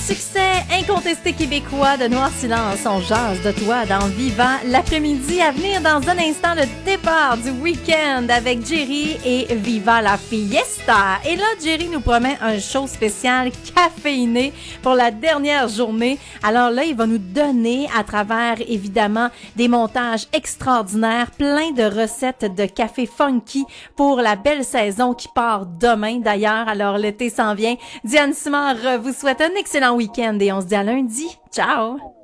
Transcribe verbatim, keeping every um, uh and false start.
succès incontesté québécois de Noir Silence, on jase de toi dans Vivant l'après-midi. À venir dans un instant, le départ du week-end avec Jerry et Viva la Fiesta. Et là, Jerry nous promet un show spécial caféiné pour la dernière journée. Alors là, il va nous donner à travers, évidemment, des montages extraordinaires, plein de recettes de café funky pour la belle saison qui part demain d'ailleurs. Alors l'été s'en vient. Diane Simard vous souhaite un excellent week-end et on se dit à lundi. Ciao!